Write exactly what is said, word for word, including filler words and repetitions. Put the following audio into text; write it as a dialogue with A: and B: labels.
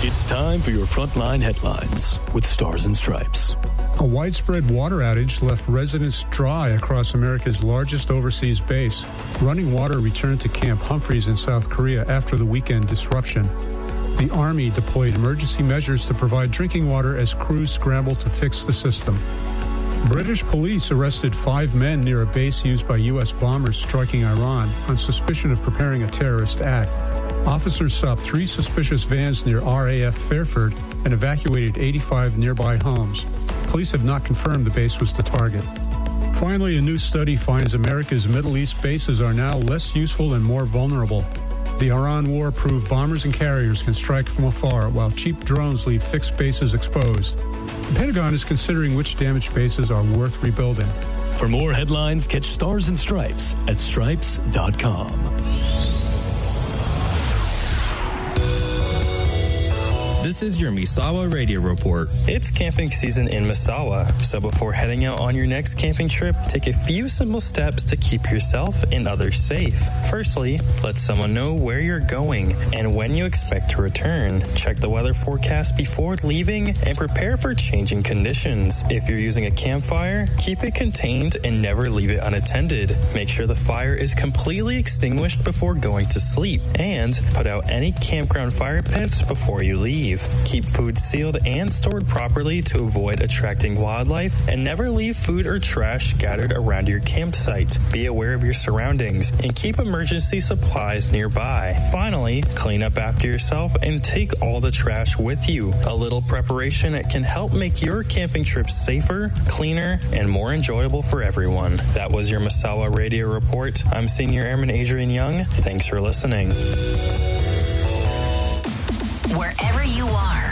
A: It's time for your Frontline headlines with Stars and Stripes.
B: A widespread water outage left residents dry across America's largest overseas base. Running water returned to Camp Humphreys in South Korea after the weekend disruption. The Army deployed emergency measures to provide drinking water as crews scrambled to fix the system. British police arrested five men near a base used by U S bombers striking Iran on suspicion of preparing a terrorist act. Officers stopped three suspicious vans near R A F Fairford and evacuated eighty-five nearby homes. Police have not confirmed the base was the target. Finally, a new study finds America's Middle East bases are now less useful and more vulnerable. The Iran war proved bombers and carriers can strike from afar, while cheap drones leave fixed bases exposed. The Pentagon is considering which damaged bases are worth rebuilding.
A: For more headlines, catch Stars and Stripes at stripes dot com.
C: This is your Misawa Radio Report.
D: It's camping season in Misawa, so before heading out on your next camping trip, take a few simple steps to keep yourself and others safe. Firstly, let someone know where you're going and when you expect to return. Check the weather forecast before leaving and prepare for changing conditions. If you're using a campfire, keep it contained and never leave it unattended. Make sure the fire is completely extinguished before going to sleep, and put out any campground fire pits before you leave. Keep food sealed and stored properly to avoid attracting wildlife, and never leave food or trash scattered around your campsite. Be aware of your surroundings and keep emergency supplies nearby. Finally, clean up after yourself and take all the trash with you. A little preparation can help make your camping trip safer, cleaner, and more enjoyable for everyone. That was your Misawa Radio Report. I'm Senior Airman Adrian Young. Thanks for listening.
E: Wherever you are.